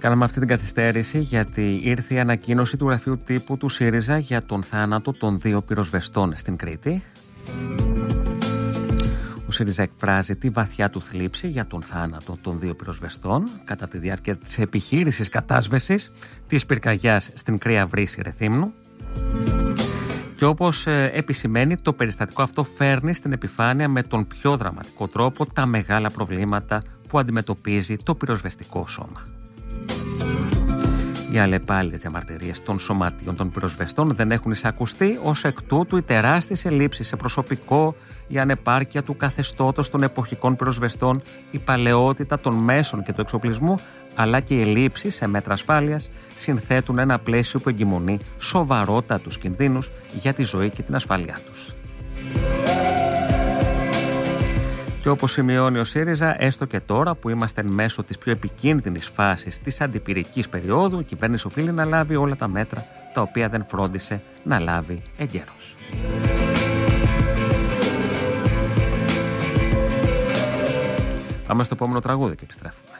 Κάναμε αυτή την καθυστέρηση γιατί ήρθε η ανακοίνωση του γραφείου τύπου του ΣΥΡΙΖΑ για τον θάνατο των 2 πυροσβεστών στην Κρήτη. Ο ΣΥΡΙΖΑ εκφράζει τη βαθιά του θλίψη για τον θάνατο των 2 πυροσβεστών κατά τη διάρκεια της επιχείρησης κατάσβεσης της πυρκαγιάς στην Κρύα Βρύση Ρεθύμνου. Και όπως επισημαίνει, το περιστατικό αυτό φέρνει στην επιφάνεια με τον πιο δραματικό τρόπο τα μεγάλα προβλήματα που αντιμετωπίζει το πυροσβεστικό σώμα. Οι αλλεπάλληλες διαμαρτυρίες των σωματείων των πυροσβεστών δεν έχουν εισακουστεί, ως εκ τούτου οι τεράστιες ελλείψεις σε προσωπικό, η ανεπάρκεια του καθεστώτος των εποχικών πυροσβεστών, η παλαιότητα των μέσων και του εξοπλισμού, αλλά και οι ελλείψεις σε μέτρα ασφάλειας συνθέτουν ένα πλαίσιο που εγκυμονεί σοβαρότατους κινδύνους για τη ζωή και την ασφάλειά τους. Και όπως σημειώνει ο ΣΥΡΙΖΑ, έστω και τώρα που είμαστε εν μέσω της πιο επικίνδυνης φάσης της αντιπυρικής περίοδου, η κυβέρνηση οφείλει να λάβει όλα τα μέτρα τα οποία δεν φρόντισε να λάβει εγκαίρως. Πάμε στο επόμενο τραγούδι και επιστρέφουμε.